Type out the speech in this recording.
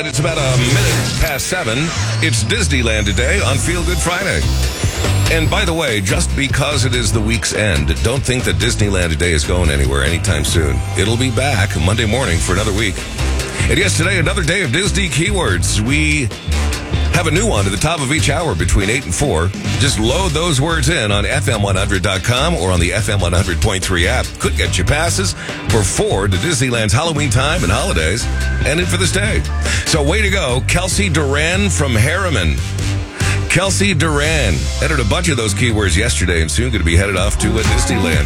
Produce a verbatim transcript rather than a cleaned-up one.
And it's about a minute past seven. It's Disneyland today on Feel Good Friday. And by the way, just because it is the week's end, don't think that Disneyland today is going anywhere anytime soon. It'll be back Monday morning for another week. And yes, today, another day of Disney keywords. We have a new one at the top of each hour between eight and four. Just load those words in on F M one hundred dot com or on the F M one hundred point three app. Could get you passes for four to Disneyland's Halloween time and holidays and in for this day. So way to go, Kelsey Duran from Harriman. Kelsey Duran entered a bunch of those keywords yesterday and soon going to be headed off to uh, Disneyland.